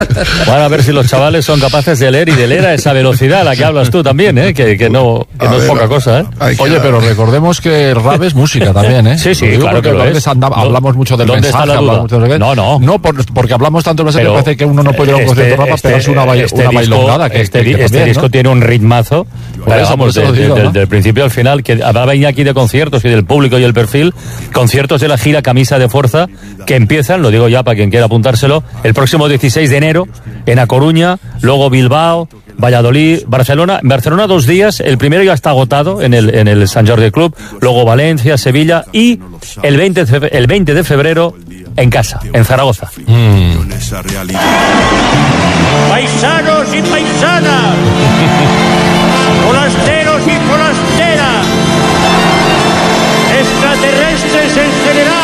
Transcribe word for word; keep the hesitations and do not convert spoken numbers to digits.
Bueno, a ver si los chavales son capaces de leer y de leer a esa velocidad a la que hablas tú también, ¿eh? Que, que no, que no ver, es poca cosa, ¿eh? Oye, pero recordemos que el rap es música también, ¿eh? Sí, sí, claro que lo es. Andamos, hablamos mucho del ¿Dónde mensaje. Está la duda? Mucho de... No, no. No, por, porque hablamos tanto de la parece que uno no puede ir a un concierto rap, este, pero es una, bail, este una disco, bailongada. Que, este que, que este también, disco ¿no? tiene un ritmazo. Pero eso, vamos, de, digo, de, ¿no? de, del principio al final, que hablaba aquí de conciertos y del público y el perfil. Conciertos de la gira Camisa de Fuerza, que empiezan, lo digo ya para quien quiera apuntárselo, el próximo dieciséis de enero en A Coruña, luego Bilbao, Valladolid, Barcelona. En Barcelona dos días, el primero ya está agotado en el, en el Sant Jordi Club, luego Valencia, Sevilla y el veinte, el veinte de febrero en casa, en Zaragoza. Mm. Paisanos y paisanas, forasteros y forasteras, extraterrestres en general.